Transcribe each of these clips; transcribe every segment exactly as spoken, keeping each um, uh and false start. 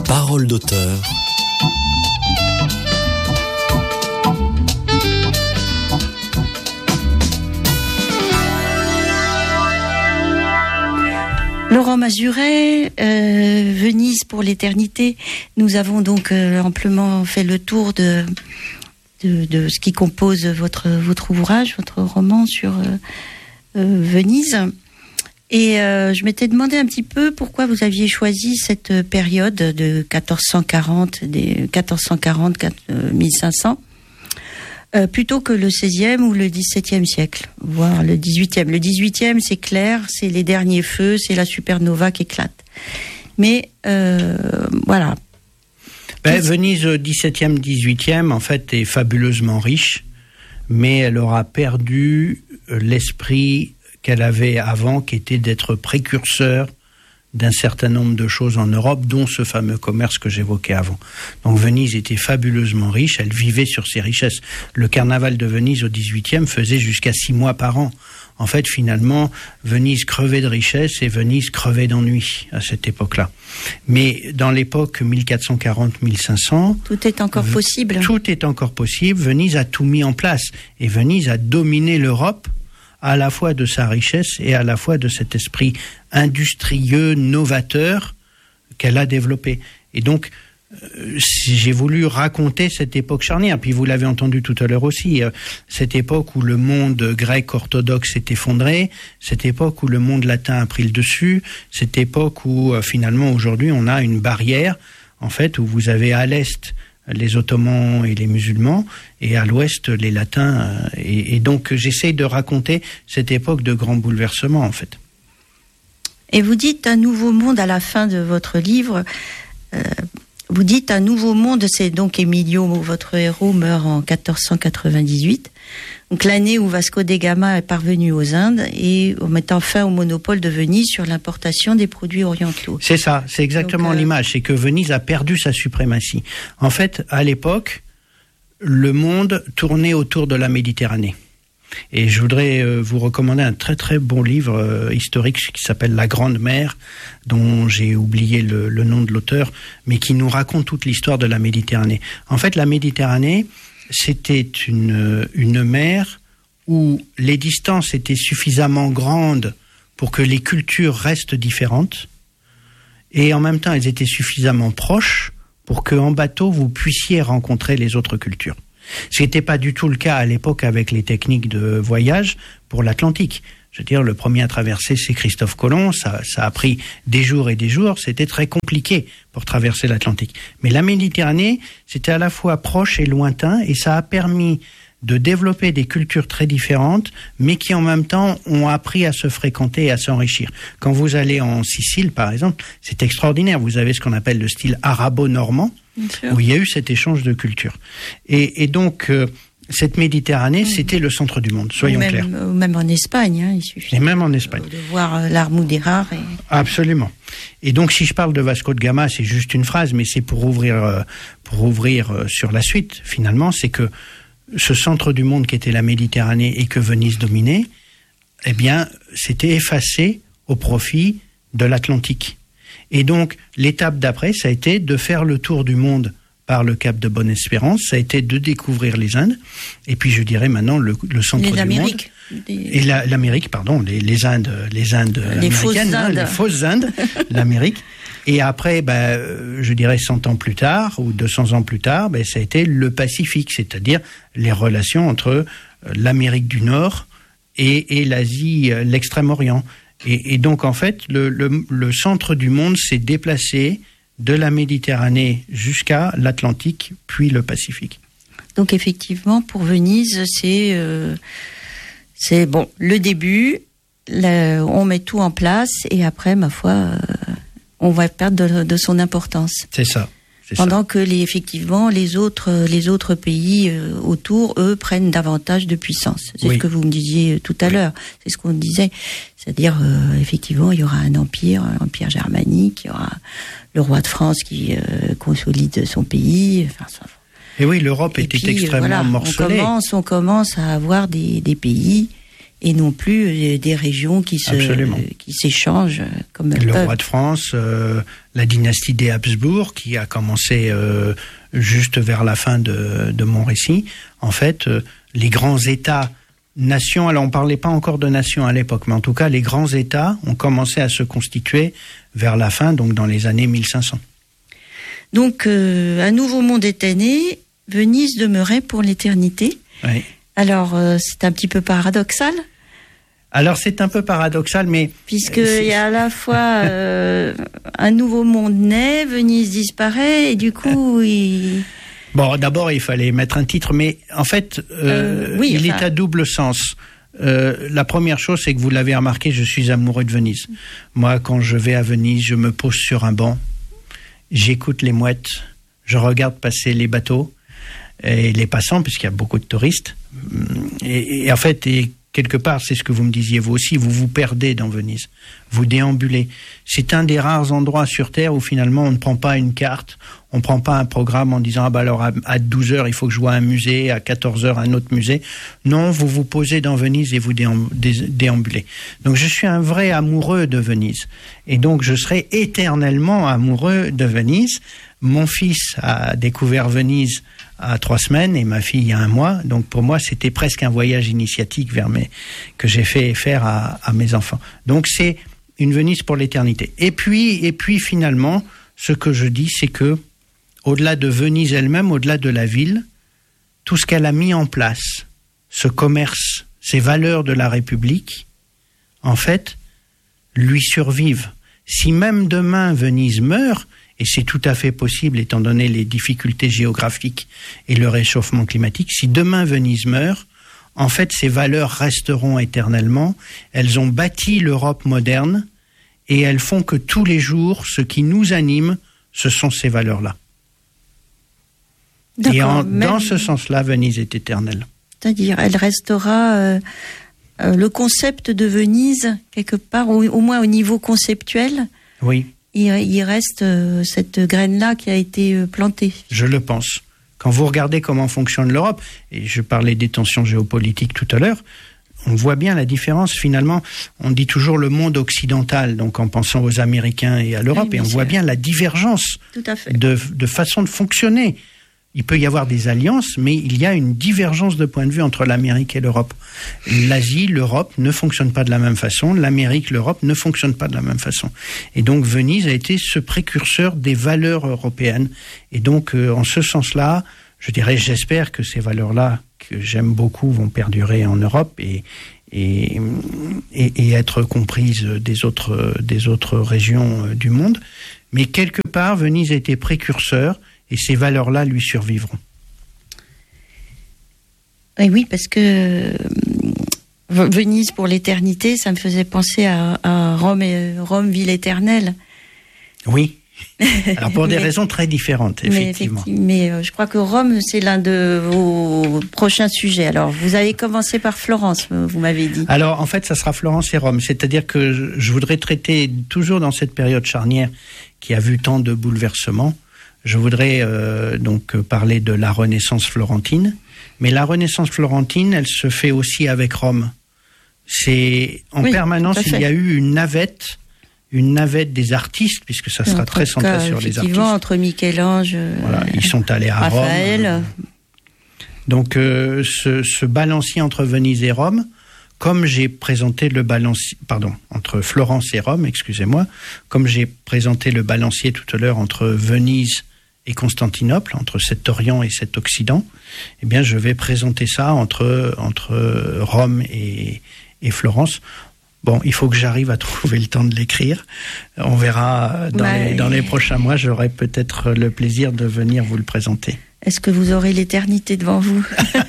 Parole d'auteur. Laurent Mazuret, euh, Venise pour l'éternité. Nous avons donc euh, amplement fait le tour de, de, de ce qui compose votre, votre ouvrage, votre roman sur euh, euh, Venise. Et euh, je m'étais demandé un petit peu pourquoi vous aviez choisi cette période de quatorze cent quarante, des quatorze cent quarante à mille cinq cents. Euh, plutôt que le seizième ou le dix-septième siècle, voire le dix-huitième. Le dix-huitième, c'est clair, c'est les derniers feux, c'est la supernova qui éclate. Mais euh, voilà. Ben, Venise au dix-septième, dix-huitième, en fait, est fabuleusement riche, mais elle aura perdu l'esprit qu'elle avait avant, qui était d'être précurseur d'un certain nombre de choses en Europe, dont ce fameux commerce que j'évoquais avant. Donc Venise était fabuleusement riche, elle vivait sur ses richesses. Le carnaval de Venise au dix-huitième faisait jusqu'à six mois par an. En fait, finalement, Venise crevait de richesse et Venise crevait d'ennui à cette époque-là. Mais dans l'époque mille quatre cent quarante à mille cinq cents... Tout est encore v- possible. Tout est encore possible. Venise a tout mis en place. Et Venise a dominé l'Europe à la fois de sa richesse et à la fois de cet esprit industrieux, novateur qu'elle a développé. Et donc, euh, j'ai voulu raconter cette époque charnière. Puis vous l'avez entendu tout à l'heure aussi, euh, cette époque où le monde grec orthodoxe s'est effondré, cette époque où le monde latin a pris le dessus, cette époque où euh, finalement aujourd'hui on a une barrière, en fait, où vous avez à l'est les Ottomans et les musulmans, et à l'ouest, les latins. Et, et donc, j'essaye de raconter cette époque de grands bouleversements, en fait. Et vous dites un nouveau monde à la fin de votre livre. Euh, vous dites un nouveau monde, c'est donc Emilio, votre héros, meurt en quatorze cent quatre-vingt-dix-huit. Donc l'année où Vasco de Gama est parvenu aux Indes et en mettant fin au monopole de Venise sur l'importation des produits orientaux. C'est ça, c'est exactement Donc, euh... l'image, c'est que Venise a perdu sa suprématie. En fait, à l'époque, le monde tournait autour de la Méditerranée. Et je voudrais euh, vous recommander un très très bon livre euh, historique qui s'appelle La Grande Mer, dont j'ai oublié le, le nom de l'auteur, mais qui nous raconte toute l'histoire de la Méditerranée. En fait, la Méditerranée, c'était une, une mer où les distances étaient suffisamment grandes pour que les cultures restent différentes, et en même temps, elles étaient suffisamment proches pour qu'en bateau, vous puissiez rencontrer les autres cultures. Ce n'était pas du tout le cas à l'époque avec les techniques de voyage pour l'Atlantique. Je veux dire, le premier à traverser, c'est Christophe Colomb. Ça, ça a pris des jours et des jours. C'était très compliqué pour traverser l'Atlantique. Mais la Méditerranée, c'était à la fois proche et lointain, et ça a permis de développer des cultures très différentes, mais qui en même temps ont appris à se fréquenter et à s'enrichir. Quand vous allez en Sicile, par exemple, c'est extraordinaire. Vous avez ce qu'on appelle le style arabo-normand, où il y a eu cet échange de culture. Et, et donc, euh, cette Méditerranée, mmh. c'était le centre du monde, soyons même, clairs. Même en Espagne, hein, il suffit. Et même en Espagne. De voir l'Armudérar. Et... Absolument. Et donc, si je parle de Vasco de Gama, c'est juste une phrase, mais c'est pour ouvrir, euh, pour ouvrir euh, sur la suite, finalement, c'est que ce centre du monde qui était la Méditerranée et que Venise dominait, eh bien, c'était effacé au profit de l'Atlantique. Et donc, l'étape d'après, ça a été de faire le tour du monde par le cap de Bonne-Espérance, ça a été de découvrir les Indes, et puis je dirais maintenant le, le centre les du Amériques. monde. Des... Et la, l'Amérique, pardon, les, les Indes, les Indes les américaines, fausses Indes. Hein, les fausses Indes, l'Amérique. Et après, ben, je dirais cent ans plus tard, ou deux cents ans plus tard, ben, ça a été le Pacifique, c'est-à-dire les relations entre l'Amérique du Nord et, et l'Asie, l'Extrême-Orient. Et, et donc, en fait, le, le, le centre du monde s'est déplacé de la Méditerranée jusqu'à l'Atlantique, puis le Pacifique. Donc, effectivement, pour Venise, c'est, euh, c'est bon, le début, le, on met tout en place, et après, ma foi, euh, on va perdre de, de son importance. C'est ça. C'est Pendant ça. que les, effectivement les autres les autres pays euh, autour, eux, prennent davantage de puissance. C'est oui. ce que vous me disiez tout à oui. l'heure. C'est ce qu'on disait. C'est-à-dire, euh, effectivement, il y aura un empire, un empire germanique, il y aura le roi de France qui euh, consolide son pays. Enfin, ça, et oui, l'Europe et était puis, extrêmement voilà, morcelée. On commence, on commence à avoir des, des pays et non plus des régions qui se Absolument. qui s'échangent comme le peuvent. roi de France, euh, la dynastie des Habsbourg qui a commencé euh, juste vers la fin de, de mon récit. En fait, euh, les grands États nations, alors on parlait pas encore de nations à l'époque, mais en tout cas les grands États ont commencé à se constituer vers la fin, donc dans les années mille cinq cents. Donc euh, un nouveau monde était né, Venise demeurait pour l'éternité. Oui. Alors euh, c'est un petit peu paradoxal. Alors c'est un peu paradoxal, mais puisque il y a à la fois euh, un nouveau monde naît, Venise disparaît et du coup il... Bon, d'abord il fallait mettre un titre, mais en fait euh, euh, oui, il enfin... est à double sens. Euh, la première chose, c'est que vous l'avez remarqué, je suis amoureux de Venise. Moi, quand je vais à Venise, je me pose sur un banc, j'écoute les mouettes, je regarde passer les bateaux et les passants, puisqu'il y a beaucoup de touristes. Et, et en fait, et quelque part, c'est ce que vous me disiez vous aussi, vous vous perdez dans Venise, vous déambulez. C'est un des rares endroits sur Terre où finalement on ne prend pas une carte, on ne prend pas un programme en disant « Ah bah alors à douze heures il faut que je voie un musée, à quatorze heures un autre musée ». Non, vous vous posez dans Venise et vous déambulez. Donc je suis un vrai amoureux de Venise. Et donc je serai éternellement amoureux de Venise. Mon fils a découvert Venise à trois semaines et ma fille il y a un mois. Donc pour moi, c'était presque un voyage initiatique vers mes, que j'ai fait faire à, à mes enfants. Donc c'est une Venise pour l'éternité. Et puis, et puis finalement, ce que je dis, c'est que au-delà de Venise elle-même, au-delà de la ville, tout ce qu'elle a mis en place, ce commerce, ces valeurs de la République, en fait, lui survivent. Si même demain Venise meurt, et c'est tout à fait possible étant donné les difficultés géographiques et le réchauffement climatique, si demain Venise meurt, en fait ces valeurs resteront éternellement, elles ont bâti l'Europe moderne et elles font que tous les jours, ce qui nous anime, ce sont ces valeurs-là. Et en, même... dans ce sens-là, Venise est éternelle. C'est-à-dire, elle restera... Euh, euh, le concept de Venise, quelque part, au, au moins au niveau conceptuel... Oui. Il reste euh, cette graine-là qui a été euh, plantée. Je le pense. Quand vous regardez comment fonctionne l'Europe, et je parlais des tensions géopolitiques tout à l'heure, on voit bien la différence. Finalement, on dit toujours le monde occidental, donc en pensant aux Américains et à l'Europe, oui, et on sûr. voit bien la divergence tout à fait. De, de façon de fonctionner. Il peut y avoir des alliances, mais il y a une divergence de point de vue entre l'Amérique et l'Europe. L'Asie, l'Europe ne fonctionnent pas de la même façon. L'Amérique, l'Europe ne fonctionnent pas de la même façon. Et donc Venise a été ce précurseur des valeurs européennes. Et donc, euh, en ce sens-là, je dirais, j'espère que ces valeurs-là, que j'aime beaucoup, vont perdurer en Europe et, et, et, et être comprises des autres, des autres régions du monde. Mais quelque part, Venise a été précurseur. Et ces valeurs-là lui survivront. Et oui, parce que euh, Venise pour l'éternité, ça me faisait penser à, à Rome, et, Rome, ville éternelle. Oui. Alors pour des mais, raisons très différentes, effectivement. Mais, mais euh, je crois que Rome, c'est l'un de vos prochains sujets. Alors, vous avez commencé par Florence, vous m'avez dit. Alors, en fait, ça sera Florence et Rome. C'est-à-dire que je, je voudrais traiter, toujours dans cette période charnière qui a vu tant de bouleversements, je voudrais euh, donc parler de la Renaissance florentine, mais la Renaissance florentine, elle se fait aussi avec Rome. C'est en oui, permanence, il y a eu une navette, une navette des artistes, puisque ça sera très centré cas, sur les artistes. Entre Michel-Ange, voilà, ils sont allés à Raphaël. Rome. Donc euh, ce, ce balancier entre Venise et Rome, comme j'ai présenté le balancier, pardon, entre Florence et Rome, excusez-moi, comme j'ai présenté le balancier tout à l'heure entre Venise et Constantinople, entre cet Orient et cet Occident, eh bien, je vais présenter ça entre, entre Rome et, et Florence. Bon, il faut que j'arrive à trouver le temps de l'écrire. On verra dans, bah, les, dans les prochains mois, j'aurai peut-être le plaisir de venir vous le présenter. Est-ce que vous aurez l'éternité devant vous?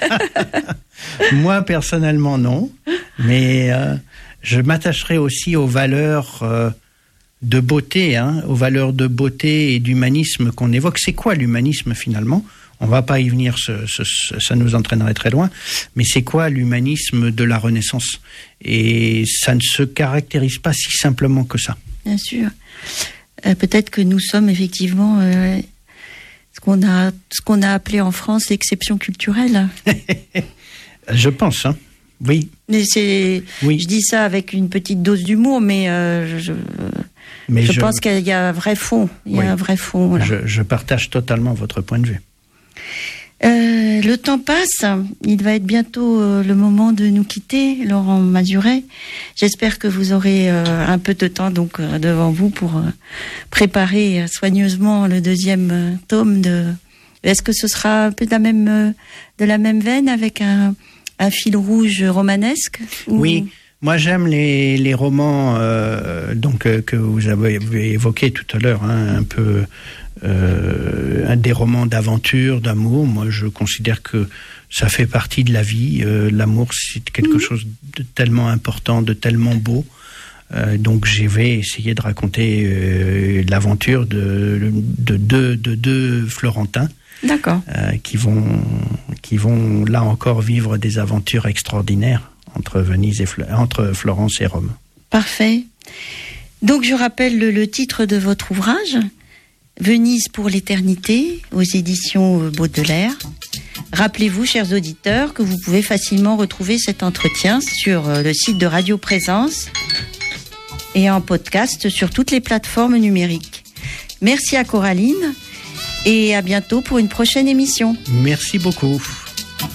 Moi, personnellement, non. Mais euh, je m'attacherai aussi aux valeurs... Euh, de beauté, hein, aux valeurs de beauté et d'humanisme qu'on évoque. C'est quoi l'humanisme finalement? On va pas y venir, ce, ce, ce, ça nous entraînerait très loin, mais c'est quoi l'humanisme de la Renaissance? Et ça ne se caractérise pas si simplement que ça. Bien sûr. Euh, peut-être que nous sommes effectivement euh, ce qu'on a, ce qu'on a appelé en France l'exception culturelle. Je pense, hein. Oui. Mais c'est, oui. Je dis ça avec une petite dose d'humour, mais euh, je, mais je, je pense qu'il y a un vrai fond. Il y oui. a un vrai fond. Voilà. Je, je partage totalement votre point de vue. Euh, le temps passe, il va être bientôt euh, le moment de nous quitter, Laurent Mazuret. J'espère que vous aurez euh, un peu de temps donc euh, devant vous pour euh, préparer euh, soigneusement le deuxième euh, tome de. Est-ce que ce sera un peu de la même euh, de la même veine avec un, un fil rouge romanesque ou... Oui. Moi, j'aime les, les romans euh, donc euh, que vous avez évoqués tout à l'heure, hein, un peu euh, des romans d'aventure, d'amour. Moi, je considère que ça fait partie de la vie. Euh, l'amour, c'est quelque mmh. chose de tellement important, de tellement beau. Euh, donc, je vais essayer de raconter euh, l'aventure de de deux de, de, de Florentins. D'accord. Euh, qui vont qui vont là encore vivre des aventures extraordinaires. Entre Venise et Fl- entre Florence et Rome. Parfait. Donc je rappelle le, le titre de votre ouvrage, Venise pour l'éternité, aux éditions Baudelaire. Rappelez-vous, chers auditeurs, que vous pouvez facilement retrouver cet entretien sur le site de Radio Présence et en podcast sur toutes les plateformes numériques. Merci à Coraline et à bientôt pour une prochaine émission. Merci beaucoup.